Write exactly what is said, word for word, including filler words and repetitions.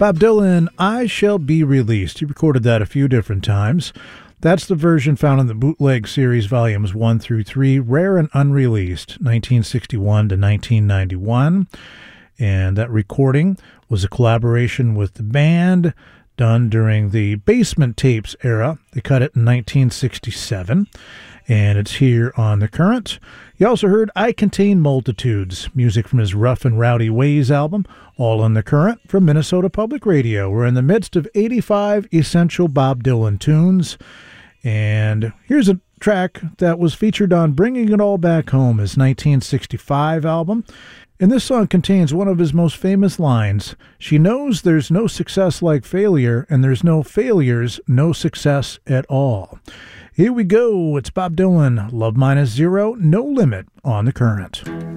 Bob Dylan, I Shall Be Released. He recorded that a few different times. That's the version found in the Bootleg Series Volumes one through three, rare and unreleased, nineteen sixty-one to nineteen ninety-one. And that recording was a collaboration with the band done during the Basement Tapes era. They cut it in nineteen sixty-seven, and it's here on The Current. You also heard I Contain Multitudes, music from his Rough and Rowdy Ways album, all on The Current from Minnesota Public Radio. We're in the midst of eighty-five essential Bob Dylan tunes, and here's a track that was featured on Bringing It All Back Home, his nineteen sixty-five album. And this song contains one of his most famous lines: "She knows there's no success like failure, and there's no failures, no success at all." Here we go. It's Bob Dylan, Love Minus Zero, No Limit on The Current.